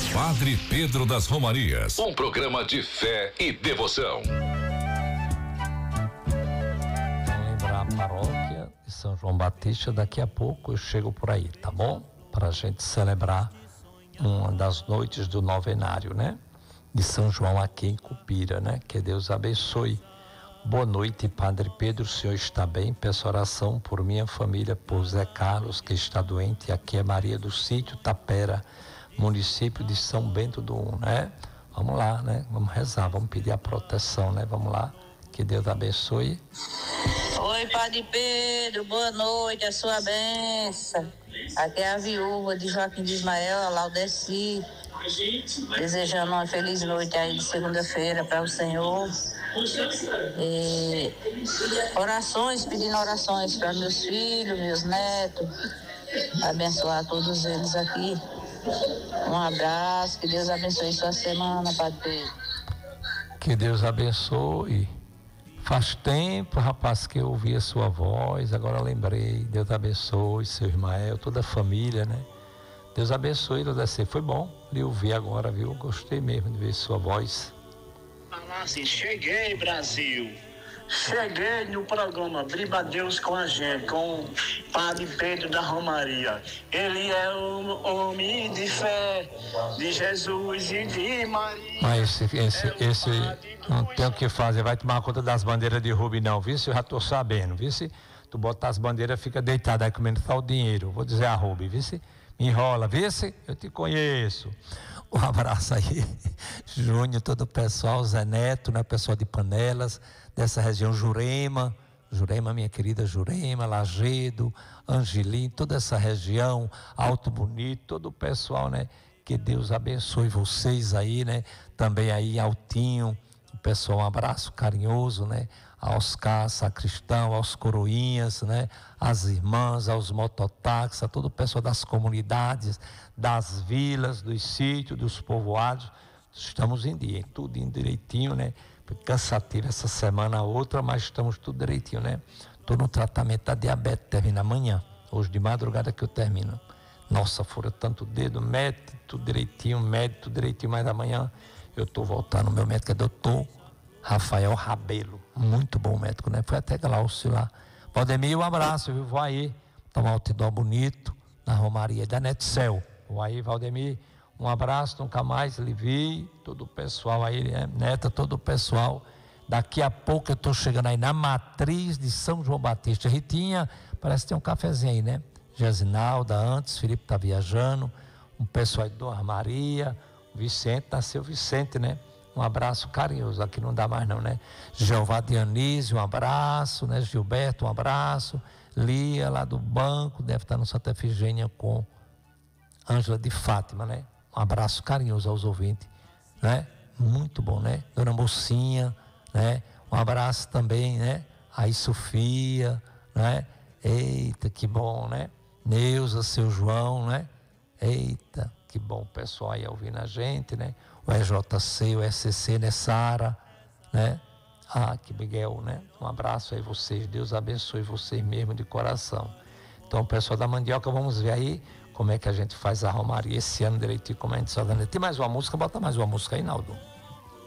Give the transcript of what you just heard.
Padre Pedro das Romarias, um programa de fé e devoção. Vamos lembrar a paróquia de São João Batista, daqui a pouco eu chego por aí, tá bom? Para a gente celebrar uma das noites do novenário, né? De São João aqui em Cupira, né? Que Deus abençoe. Boa noite, Padre Pedro, o senhor está bem? Peço oração por minha família, por Zé Carlos, que está doente. Aqui é Maria do Sítio Tapera, município de São Bento do Un, né? Vamos lá, né? Vamos rezar, vamos pedir a proteção, né? Vamos lá, que Deus abençoe. Oi, Padre Pedro, boa noite, a sua bênção. Aqui é a viúva de Joaquim de Ismael, a Laudeci, desejando uma feliz noite aí de segunda-feira para o Senhor. E orações, pedindo orações para meus filhos, meus netos, abençoar todos eles aqui. Um abraço, que Deus abençoe sua semana, Padre Pedro. Que Deus abençoe. Faz tempo, rapaz, que eu ouvi a sua voz, agora lembrei. Deus abençoe, seu Ismael, toda a família, né? Deus abençoe, Laudeci. Foi bom lhe ouvir agora, viu? Gostei mesmo de ver sua voz. Falar assim, cheguei, Brasil. Cheguei no programa Briba Deus com a gente, com o Padre Pedro da Romaria. Ele é o homem de fé, de Jesus e de Maria. Mas esse não tem o que fazer, vai tomar conta das bandeiras de Rubi não, viu? Se eu já tô sabendo, viu? Se tu botar as bandeiras, fica deitado aí comendo só o dinheiro. Vou dizer a Rubi, viu? Se me enrola, viu? Se eu te conheço. Um abraço aí, Júnior, todo o pessoal, Zé Neto, né? Pessoal de Panelas, dessa região, Jurema, minha querida Jurema, Lagedo, Angelim, toda essa região, Alto Bonito, todo o pessoal, né? Que Deus abençoe vocês aí, né? Também aí, Altinho, o pessoal, um abraço carinhoso, né? A Oscar Sacristão, aos coroinhas, né? As irmãs, aos mototáxis, a todo o pessoal das comunidades, das vilas, dos sítios, dos povoados. Estamos em dia, tudo em direitinho, né? Cansativo essa semana, a outra, mas estamos tudo direitinho, né? Estou no tratamento da diabetes, termina amanhã, hoje de madrugada que eu termino. Nossa, fura tanto dedo, médico, tudo direitinho, mas amanhã eu estou voltando. Meu médico é doutor Rafael Rabelo, muito bom médico, né? Foi até Glaucio lá. Valdemir, um abraço, viu? Vou aí tomar o tidó bonito na Romaria da Netcel. Vou aí, Valdemir, um abraço, nunca mais lhe vi, todo o pessoal aí, né? Neta, todo o pessoal. Daqui a pouco eu estou chegando aí na matriz de São João Batista. Ritinha, parece que tem um cafezinho aí, né? Gesinalda, antes, Felipe está viajando, um pessoal aí de Dona Maria, Vicente, nasceu Vicente, né? Um abraço carinhoso, aqui não dá mais não, né? Jeová Dionísio, um abraço, né? Gilberto, um abraço. Lia, lá do banco, deve estar no Santa Efigênia com Ângela de Fátima, né? Um abraço carinhoso aos ouvintes, né? Muito bom, né? Dona Mocinha, né? Um abraço também, né? Aí Sofia, né? Eita, que bom, né? Neuza, seu João, né? Eita, que bom o pessoal aí ouvindo a gente, né? O EJC, o SCC, né? Sara, né? Ah, que Miguel, né? Um abraço aí vocês, Deus abençoe vocês mesmo de coração. Então, pessoal da Mandioca, vamos ver aí como é que a gente faz a Romaria esse ano direitinho, como a gente se organiza. Tem mais uma música? Bota mais uma música aí, Naldo.